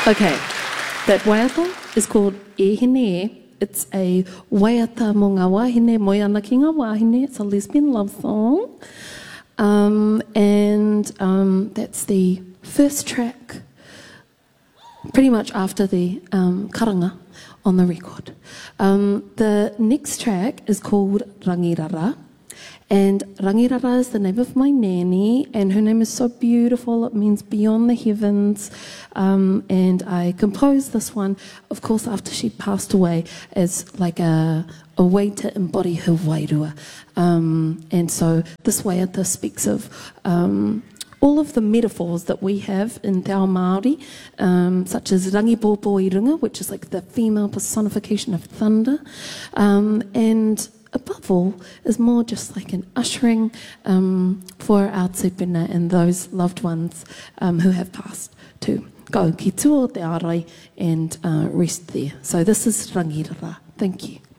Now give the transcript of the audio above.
Okay, that waiata is called ehine. It's a waiata mo ngā wahine, moi ana ki ngā wahine. It's a lesbian love song. That's the first track, pretty much after the karanga on the record. The next track is called Rangirara. And Rangirara is the name of my nanny, and her name is so beautiful, it means beyond the heavens. And I composed this one, of course, after she passed away, as like a way to embody her wairua. And so this waiata speaks of all of the metaphors that we have in Te Ao Māori, such as Rangipopo I Runga, which is like the female personification of thunder, and above all, is more just like an ushering for our tupuna and those loved ones who have passed to go ki tua o te arai and rest there. So this is Rangirara. Thank you.